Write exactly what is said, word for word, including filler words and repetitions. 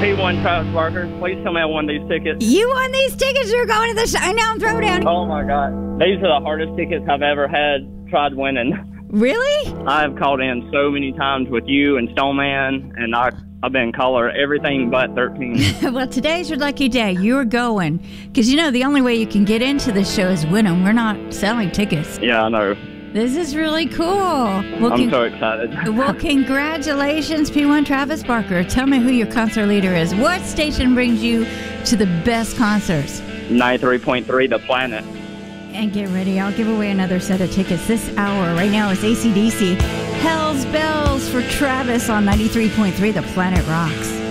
P one Travis Barker. Please tell me I won these tickets. You won these tickets. You're going to the Shinedown Throwdown. Oh, my God. These are the hardest tickets I've ever had tried winning. Really? I've called in so many times with you and Stoneman, and I, I've been caller everything but thirteen. Well, today's your lucky day. You're going. Because, you know, the only way you can get into this show is win them. We're not selling tickets. Yeah, I know. This is really cool. Well, I'm con- so excited. Well, congratulations, P one Travis Barker. Tell me who your concert leader is. What station brings you to the best concerts? ninety-three point three The Planet. And get ready. I'll give away another set of tickets this hour. Right now it's A C D C. Hell's Bells for Travis on ninety-three point three The Planet Rocks.